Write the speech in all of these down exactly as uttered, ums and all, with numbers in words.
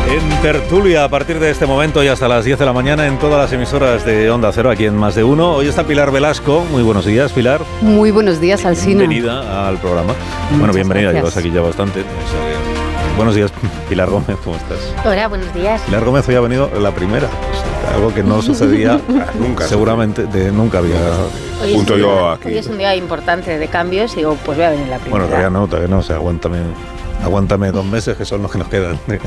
En tertulia, a partir de este momento y hasta las diez de la mañana en todas las emisoras de Onda Cero, aquí en Más de Uno. Hoy está Pilar Velasco. Muy buenos días, Pilar. Muy buenos días, Alsina. Bienvenida al programa. Muchas bueno, bienvenida, gracias. llevas aquí ya bastante. Buenos días, Pilar Gómez, ¿cómo estás? Hola, buenos días. Pilar Gómez hoy ha venido la primera, algo que no sucedía nunca. Seguramente, de, nunca había... Hoy Punto es, yo día, aquí. hoy es un día importante de cambios y digo, pues voy a venir la primera. Bueno, todavía no, todavía no, o sea, aguántame, aguántame dos meses, que son los que nos quedan de,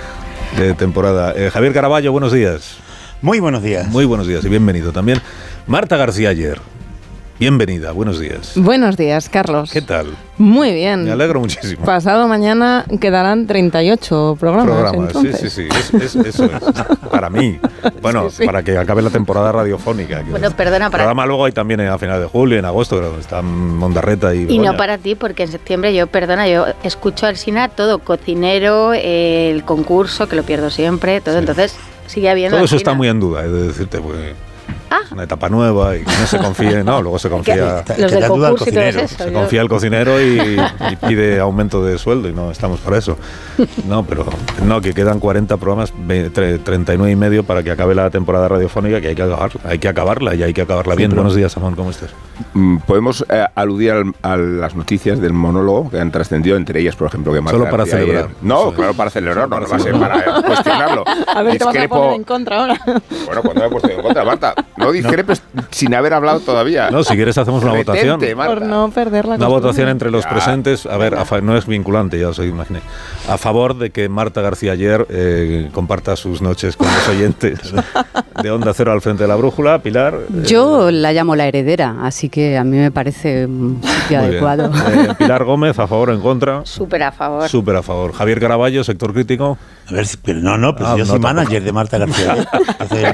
de temporada. Eh, Javier Caraballo, buenos días. Muy buenos días. Muy buenos días y bienvenido también. Marta García Aller, bienvenida, buenos días. Buenos días, Carlos. ¿Qué tal? Muy bien. Me alegro muchísimo. Pasado mañana quedarán treinta y ocho programas. Programas, sí, entonces. sí, sí, es, es, eso es. Para mí, bueno, Sí, sí. para que acabe la temporada radiofónica. Bueno, perdona, El para programa luego hay también a finales de julio, en agosto, donde están Mondarreta y... Y Begoña. no para ti, porque en septiembre yo, perdona, yo escucho al Sina todo, cocinero, eh, el concurso, que lo pierdo siempre, todo, Sí. entonces sigue habiendo... Todo eso Alsina. está muy en duda, he de decirte, porque Ah. es una etapa nueva y que no se confíe, no, luego se confía... Que- Los que del da duda al concurso y todo cocinero. eso. Se yo- confía el cocinero y, y pide aumento de sueldo y no estamos para eso. No, pero no, que quedan cuarenta programas, ve- tre- treinta y nueve y medio para que acabe la temporada radiofónica, que hay que acabarla, hay que acabarla y hay que acabarla bien. pero- Buenos días, Amón, ¿cómo estás? Mm, Podemos eh, aludir al- a las noticias del monólogo que han trascendido, entre ellas, por ejemplo, que Marta Solo para García celebrar. ayer- No, Eso es. claro, para celebrar, no, Para no va a ser celebrar. para eh, cuestionarlo. A ver, te vas a Discrepo- poner en contra ahora. Bueno, cuando me he puesto en contra, Marta, no discrepes sin haber hablado todavía. No, si quieres hacemos una Retente, votación. Marta. Por no perder la Una costumbre. votación entre los Ya. presentes, a ver, a fa- no es vinculante, ya os imaginé, a favor de que Marta García Aller eh, comparta sus noches con los oyentes de Onda Cero al frente de la brújula. Pilar. eh, Yo la llamo la heredera, así que a mí me parece un sitio muy bien. adecuado. Eh, Pilar Gómez, a favor o en contra. Súper a favor. Súper a favor. Javier Caraballo, sector crítico. A ver, si- pero no, no, pero Ah, si yo no, soy tampoco. manager de Marta García. Entonces,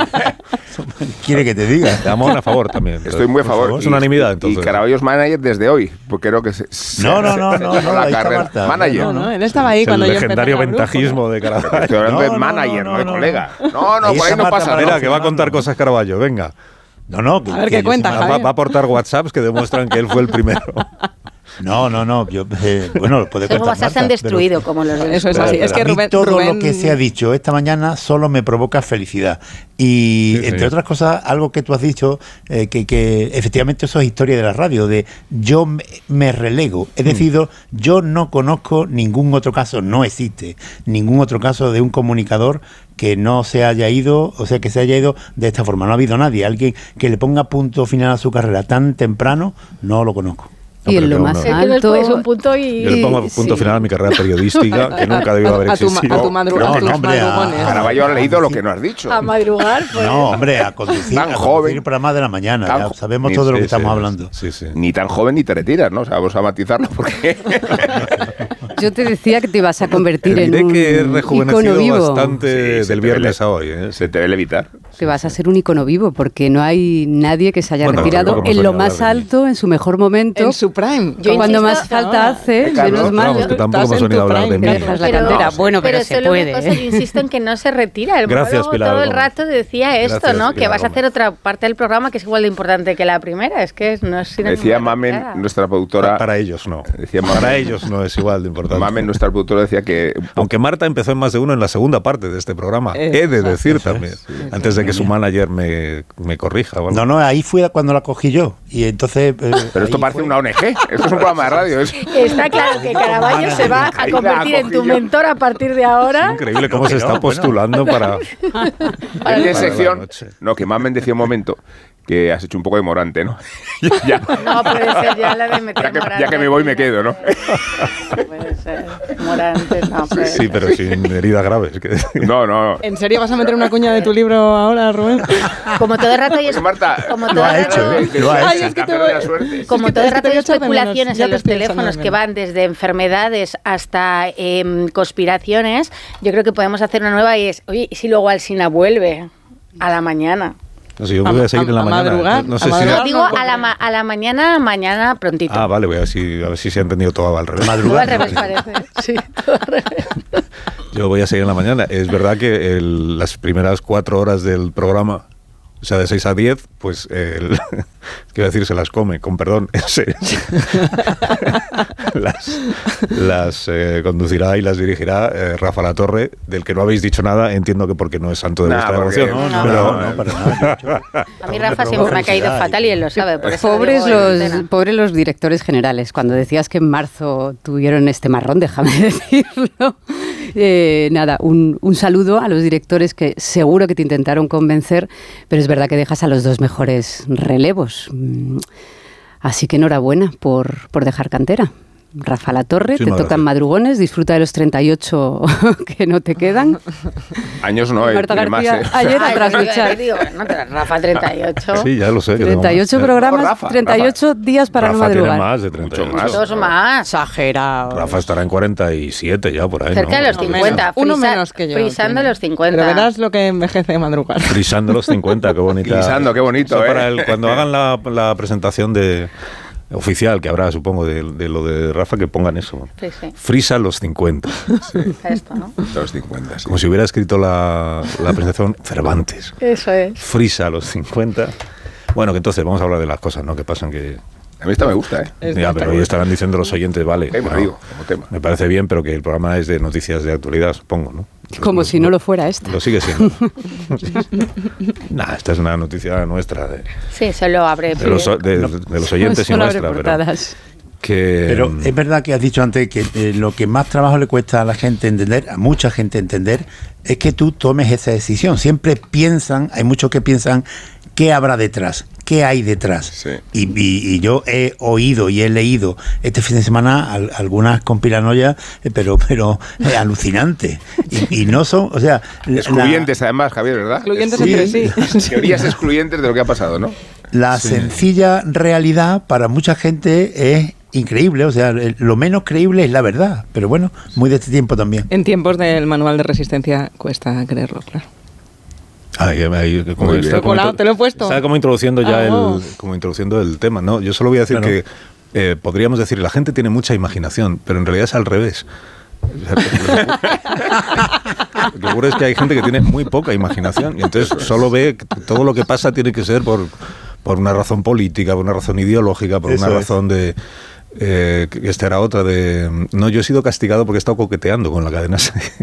quiere que te diga. De Amón a favor también. Estoy muy a favor. Es unanimidad, entonces. Y Caraballo es manager desde hoy, porque creo que se, se- No, no, no, no, se- no, la ahí está carrera. Marta. Manager. No, no, él estaba ahí Es el cuando yo legendario empecé en la ventajismo de Caraballo. Estoy hablando No, de no, manager, no, no, de no, colega. No, no, Ahí por ahí está no Marta pasa para Mira, nada. que va a contar cosas Caraballo, venga. No, no. A ver, ¿qué yo cuenta, soy- Va, Javier? va a aportar WhatsApps que demuestran que él fue el primero. No, no, no. Yo, eh, bueno, lo puede Los contar WhatsApp se han Marta, pero- destruido, como los de Eso es Claro, así. claro. Es que a mí Rubén, todo Rubén- lo que se ha dicho esta mañana solo me provoca felicidad. Y Sí, entre sí. otras cosas, algo que tú has dicho, eh, que, que efectivamente eso es historia de la radio, de yo me, me relego. Es decir, yo no conozco ningún otro caso, no existe ningún otro caso de un comunicador que no se haya ido, o sea, que se haya ido de esta forma. No ha habido nadie, alguien que le ponga punto final a su carrera tan temprano, no lo conozco. Y en lo Hombre, más que uno- Es que alto... después es un punto y... Yo le pongo punto Sí. final a mi carrera periodística, que nunca debió haber a tu, ma- existido. a tu madru- No, a tus no, hombre, a- madrugones. Caraballo ha leído lo que no has dicho. A madrugar, pues... No, hombre, a conducir, Tan a joven. conducir el programa de la mañana. Tan ya jo- sabemos ni- todo lo que Sí, estamos sí, hablando. Sí, sí. Ni tan joven ni te retiras, ¿no? O sea, vamos a matizarlo porque... Yo te decía que te ibas a convertir Te en diré un que he icono rejuvenecido vivo. bastante Sí, se del te viernes ve- a hoy. ¿eh? Se te debe levitar. Que vas a ser un icono vivo, porque no hay nadie que se haya Bueno, retirado tampoco hemos en lo venido a más hablar de mí. alto, en su mejor momento, En su prime. Yo cuando insisto- más falta hace, Carlos, menos mal. Vamos, que tampoco Estás hemos en venido a tu hablar de mí. prime, Dejas la Pero- cantera. Bueno, pero, se solo puede. una cosa, ¿eh? yo insisto en que no se retira. El Gracias, monólogo Pilar todo el Gómez. rato decía esto, Gracias, ¿no? Que Pilar vas a hacer Gómez. otra parte del programa que es igual de importante que la primera. Es que no es sinónimo Decía de Mamen, retirada. nuestra productora... Para ellos no. Decía Para Mamen- ellos no es igual de importante. Mamen, nuestra productora, decía que... Aunque Marta empezó en más de uno en la segunda parte de este programa. He de decir también. Antes de que su manager me, me corrija. o algo. No, no, ahí fue cuando la cogí yo. Y entonces. eh, Pero esto ahí parece fue- una O N G. Esto es un programa de radio. Es... Está claro que Caraballo se va a Ahí la convertir en tu cogí yo. mentor a partir de ahora. Increíble cómo No, se que está no, postulando para... En Para la sección... noche. No, que Mamen decía un momento que has hecho un poco de Morante, ¿no? ya, No puede ser ya la de meter ya, que, Morante. ya que me voy me quedo, ¿no? No puede ser. Morante, no puede Sí, pero sin heridas graves. que- No, no, no. ¿En serio vas a meter una cuña de tu libro ahora, Rubén? Como todo el rato hay, es- Marta, como lo todo ha el rato, hecho, ¿eh? Lo ha Ay, hecho. es que te Cáncer voy- de la suerte. como Es que todo te- el es que rato te hay voy a echar de menos. especulaciones Ya en te los estoy echando de teléfonos que menos. van desde enfermedades hasta em, conspiraciones, yo creo que podemos hacer una nueva y es, oye, ¿y si luego Alsina vuelve a la mañana? No sé, yo A- voy a seguir a- en la a mañana. madrugar, No a sé si... madrugar. No, digo a la, ma- a la mañana, mañana prontito. Ah, vale, voy a ver si, a ver si se ha entendido todo al revés. Todo al Madrugar. revés parece. Sí, todo al revés. Yo voy a seguir en la mañana. Es verdad que el- las primeras cuatro horas del programa O sea, de seis a diez, pues, eh, el, quiero decir, se las come, con perdón, se, las, las eh, conducirá y las dirigirá eh, Rafa Latorre, del que no habéis dicho nada, entiendo que porque no es santo de Nah, vuestra porque- devoción. No, pero, no, no, para nada. yo- A mí Rafa siempre me ha caído fatal y él lo sabe. Por eso Pobres digo, los, Elena. pobres los directores generales. Cuando decías que en marzo tuvieron este marrón, déjame decirlo. Eh, nada, un, un saludo a los directores que seguro que te intentaron convencer, pero es verdad que dejas a los dos mejores relevos. Mm, Así que enhorabuena por, por dejar cantera. Rafa Latorre, te Muchísimas tocan gracias. madrugones, disfruta de los treinta y ocho que no te quedan. Años no, eh, Marta tiene más, García, eh. ayer Ay, a pues trasluchar. digo, no, pero Rafa treinta y ocho. Sí, ya lo sé. que tengo treinta y ocho más. programas, No, Rafa, treinta y ocho días para Rafa no madrugar. tiene más de treinta y ocho. Mucho más. Dos más. Exagerado. Rafa estará en cuarenta y siete ya, por ahí, Cerca ¿no? de los Uno cincuenta. menos, uno frisa- menos que yo, Frisando tiene. los cincuenta. Pero verás lo que envejece madrugar. Frisando los cincuenta, qué bonita. Frisando, qué bonito, Eso ¿eh? para el- cuando hagan la, la presentación de oficial, que habrá, supongo, de, de lo de Rafa, que pongan eso. Sí, sí. Frisa los cincuenta. Esto, ¿no? Los cincuenta, sí. Como si hubiera escrito la, la presentación Cervantes. Eso es. Frisa los cincuenta. Bueno, que entonces vamos a hablar de las cosas, ¿no? Que pasan que... A mí esta me gusta, ¿eh? Es Ya, de- pero hoy estarán diciendo los oyentes, vale. Tema, bueno, digo, como tema. Me parece bien, pero que el programa es de noticias de actualidad, supongo, ¿no? Como si no lo fuera esta. Lo sigue siendo. Nah, esta es una noticia nuestra, de, Sí, solo abre. de los, de- de los oyentes y Solo abre nuestra, pero portadas. que... Pero es verdad que has dicho antes que eh, lo que más trabajo le cuesta a la gente entender, a mucha gente entender, es que tú tomes esa decisión. Siempre piensan, hay muchos que piensan, ¿qué habrá detrás? ¿Qué hay detrás? Sí. Y, y- y yo he oído y he leído este fin de semana al- algunas conspiranoias, eh, pero pero eh, alucinantes. Y, y no son, o sea... la- Excluyentes, además, Javier, ¿verdad? Excluyentes Sí. entre sí. Teorías excluyentes de lo que ha pasado, ¿no? La sencilla realidad para mucha gente es increíble, o sea, el- lo menos creíble es la verdad, pero bueno, muy de este tiempo también. En tiempos del manual de resistencia cuesta creerlo, claro. Ay, ay, como Muy está bien. como Colado, intro- te lo he puesto. Está como introduciendo ya Ah, el, como introduciendo el tema, ¿no? Yo solo voy a decir Claro. que eh, podríamos decir, la gente tiene mucha imaginación, pero en realidad es al revés. O sea, lo que ocurre es que hay gente que tiene muy poca imaginación y entonces solo ve que todo lo que pasa tiene que ser por, por una razón política, por una razón ideológica, por Eso una es. razón de... Eh, que esta era otra de... No, yo he sido castigado porque he estado coqueteando con la cadena.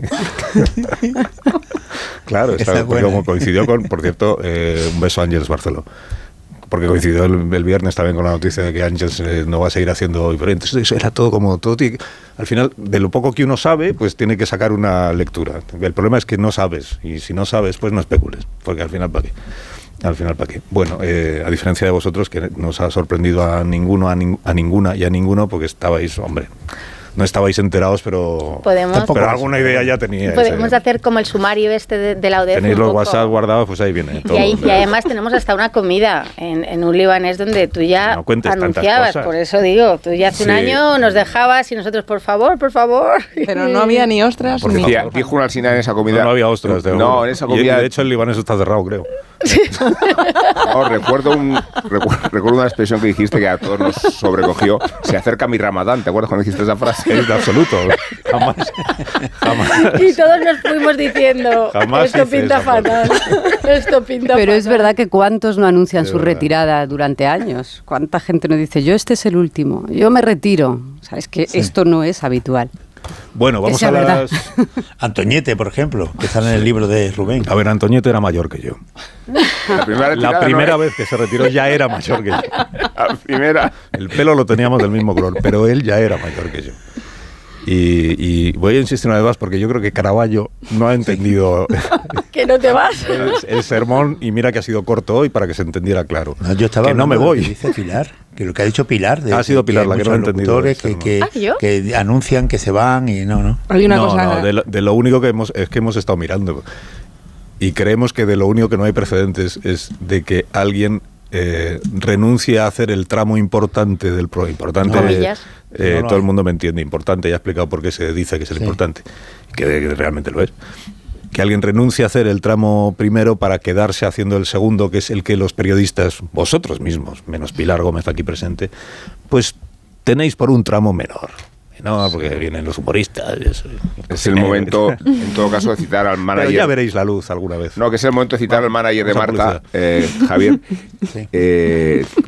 Claro, Esa está, es porque buena. como coincidió con, por cierto, eh, un beso a Ángeles Barceló. Porque coincidió el, el viernes también con la noticia de que Ángeles eh, no va a seguir haciendo hoy. Pero entonces eso era todo como todo. tiene que- al final, de lo poco que uno sabe, pues tiene que sacar una lectura. El problema es que no sabes. Y si no sabes, pues no especules. Porque al final, ¿para qué? Al final, ¿para qué? Bueno, eh, a diferencia de vosotros, que nos ha sorprendido a ninguno, a, nin- a ninguna y a ninguno, porque estabais, hombre, no estabais enterados, pero, Podemos- pero alguna idea ya teníais. Podemos eh. hacer como el sumario este de, de la O D E F. Tenéis un los poco. WhatsApp guardados, pues ahí viene todo. Y, ahí- y además tenemos hasta una comida en, en un libanés donde tú ya No cuentes tantas anunciabas, cosas. por eso digo, tú ya hace un Sí. año nos dejabas y nosotros, por favor, por favor. Pero no había ni ostras Porque ni... Decía, dijo un Alsina en esa comida. No, no había ostras. te No, juro. en esa Y, comida. de hecho, el libanés está cerrado, creo. No, recuerdo, un, recu- recuerdo una expresión que dijiste que a todos nos sobrecogió. Se acerca mi Ramadán, ¿te acuerdas cuando dijiste esa frase? Es de absoluto. Jamás. Jamás. Y todos nos fuimos diciendo, Jamás esto hice pinta esa frase. fatal, esto pinta Pero es fatal. verdad que cuántos no anuncian Es su verdad. retirada durante años. ¿Cuánta gente nos dice, yo este es el último, yo me retiro? O sea, es que esto no es habitual. Bueno, vamos sea a verdad. las... Antoñete, por ejemplo, que está en el libro de Rubén. A ver, Antoñete era mayor que yo. La primera, retirada, La primera ¿no? vez que se retiró ya era mayor que yo. La primera. El pelo lo teníamos del mismo color, pero él ya era mayor que yo. Y, y voy a insistir una vez más porque yo creo que Caravaggio no ha entendido Que no te vas. el, el sermón y mira que ha sido corto hoy para que se entendiera claro. No, yo estaba que no me hablando de lo voy. que dice Pilar, que lo que ha dicho Pilar. De, Ha sido Pilar hay la que no muchos ha entendido locutores el que, que, ¿Ah, yo? que anuncian que se van y no, no. Hay una no, cosa... no, de lo, de lo único que hemos es que hemos estado mirando y creemos que de lo único que no hay precedentes es de que alguien eh, renuncie a hacer el tramo importante del pro importante. No, Comillas. eh, No lo todo el hay. mundo me entiende. Importante, ya he explicado por qué se dice que es el Sí. importante, que, que realmente lo es. Que alguien renuncie a hacer el tramo primero para quedarse haciendo el segundo, que es el que los periodistas, vosotros mismos, menos Pilar Gómez aquí presente, pues tenéis por un tramo menor. No, porque vienen los humoristas. Y eso. Es el momento, en todo caso, de citar al manager. Pero ya veréis la luz alguna vez. No, que es el momento de citar al manager de Esa Marta, publicidad. eh, Javier, Sí. eh,